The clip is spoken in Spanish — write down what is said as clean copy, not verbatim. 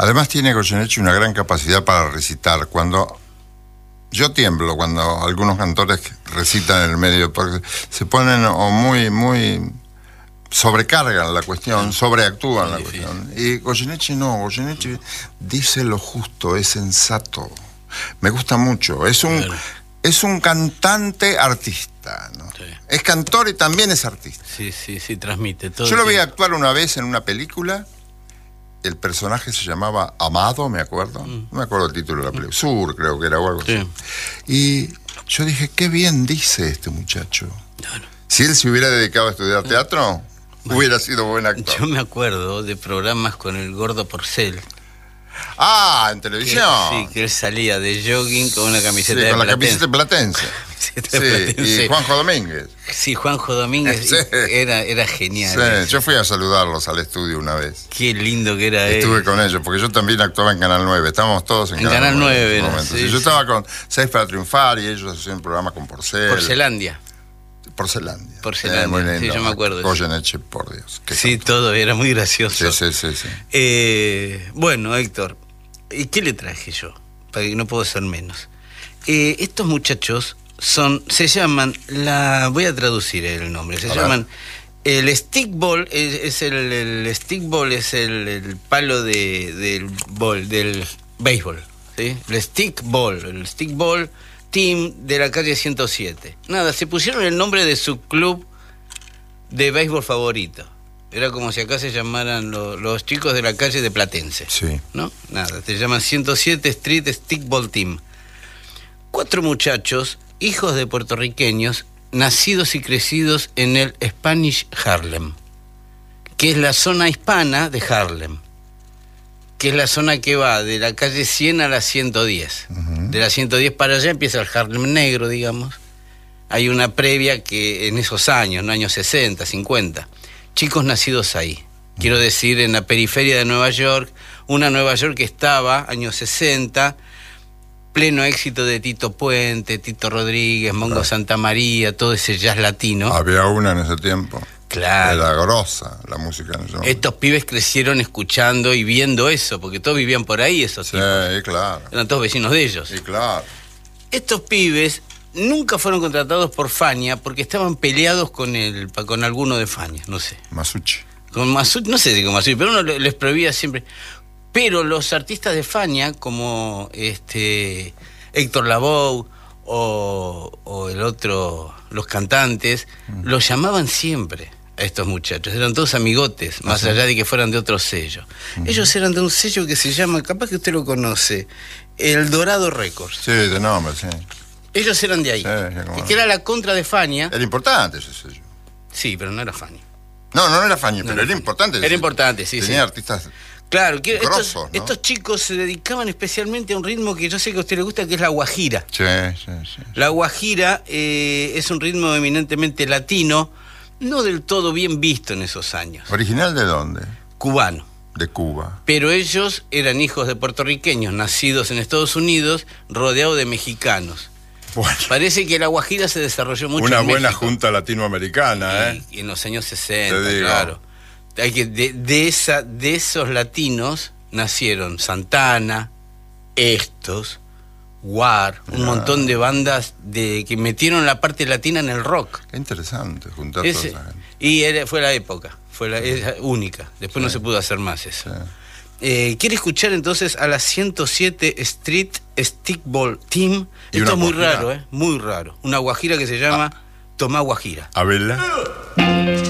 Además tiene Goyeneche una gran capacidad para recitar. Yo tiemblo cuando algunos cantores recitan en el medio, porque se ponen o muy sobrecargan la cuestión, sobreactúan la cuestión. Y Goyeneche no, Goyeneche dice lo justo, es sensato. Me gusta mucho, es un cantante artista, ¿no? Sí. Es cantor y también es artista. Sí, transmite todo. Yo lo vi actuar una vez en una película. El personaje se llamaba Amado, me acuerdo. No me acuerdo el título de la película. Sur, creo que era, o algo así. Y yo dije, qué bien dice este muchacho. Claro. Si él se hubiera dedicado a estudiar teatro, hubiera sido buen actor. Yo me acuerdo de programas con el Gordo Porcel. Ah, en televisión. Que él salía de jogging con una camiseta de con la Platense. camiseta de Platense. Y Juanjo Domínguez. Sí, Juanjo Domínguez era genial. Sí, yo fui a saludarlos al estudio una vez. Qué lindo que era él. Estuve con ellos, porque yo también actuaba en Canal 9. Estábamos todos en Canal 9 en ese momento. Yo estaba con 6 para Triunfar y ellos hacían un programa con Porcel. Porcelandia. Muy lindo. Sí, yo me acuerdo. Goyeneche, por Dios. Sí, todo, era muy gracioso. Sí. Bueno, Héctor, ¿y qué le traje yo? Para que no puedo ser menos. Estos muchachos se llaman, voy a traducir el nombre, se llaman el stickball, el stickball es el palo del béisbol, ¿sí? El stickball Team de la calle 107. Nada, se pusieron el nombre de su club de béisbol favorito. Era como si acá se llamaran los chicos de la calle de Platense. Sí. ¿No? Nada, se llaman 107 Street Stickball Team. 4 muchachos, hijos de puertorriqueños, nacidos y crecidos en el Spanish Harlem, que es la zona hispana de Harlem, que es la zona que va de la calle 100 a la 110. De la 110 para allá empieza el Harlem negro, digamos. Hay una previa que en esos años, en años 60, 50, chicos nacidos ahí. Quiero decir, en la periferia de Nueva York, una Nueva York que estaba, años 60, pleno éxito de Tito Puente, Tito Rodríguez, Mongo Santamaría, todo ese jazz latino. Había una en ese tiempo. Claro. Era grosa la música en ese momento. Estos pibes crecieron escuchando y viendo eso, porque todos vivían por ahí, esos tipos. Sí, claro. Eran todos vecinos de ellos. Sí, claro. Estos pibes nunca fueron contratados por Fania porque estaban peleados con alguno de Fania, no sé. Masucci. Con Masucci, no sé si con Masucci, pero uno les prohibía siempre. Pero los artistas de Fania, como Héctor Lavoe o el otro, los cantantes, los llamaban siempre a estos muchachos. Eran todos amigotes, más allá de que fueran de otro sello. Ellos eran de un sello que se llama, capaz que usted lo conoce, El Dorado Records. Sí, de nombre, sí. Ellos eran de ahí. Sí, que era la contra de Fania. Era importante ese sello. Sí, pero no era Fania. No era Fania, pero era importante. Era importante, sí. Tenía artistas. Claro, que grosos, ¿no? Estos chicos se dedicaban especialmente a un ritmo que yo sé que a usted le gusta, que es la guajira. Sí. La guajira es un ritmo eminentemente latino, no del todo bien visto en esos años. ¿Original de dónde? Cubano. De Cuba. Pero ellos eran hijos de puertorriqueños, nacidos en Estados Unidos, rodeados de mexicanos. Bueno. Parece que la guajira se desarrolló mucho una en buena México. junta latinoamericana, y en los años 60, claro. De esos latinos nacieron Santana, War, un montón de bandas que metieron la parte latina en el rock. Qué interesante juntar toda esa gente. Y fue la época, es única. Después no se pudo hacer más eso. ¿Quiere escuchar entonces a la 107 Street Stickball Team? Esto es muy raro, muy raro. Una guajira que se llama Tomá Guajira. A verla.